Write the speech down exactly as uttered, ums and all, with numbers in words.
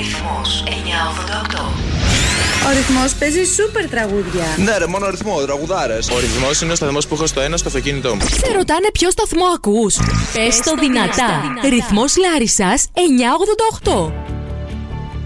Ρυθμός εννιακόσια ογδόντα οκτώ. Ο Ρυθμός παίζει σούπερ τραγούδια. Ναι, ρε, μόνο ρυθμό, τραγουδάρες. Ο Ρυθμός είναι ο σταθμός που έχω στο ένα στο αυτοκίνητό μου. Σε ρωτάνε ποιο σταθμό ακούς. Πες το δυνατά. Ρυθμός Λάρισσας εννιακόσια ογδόντα οκτώ.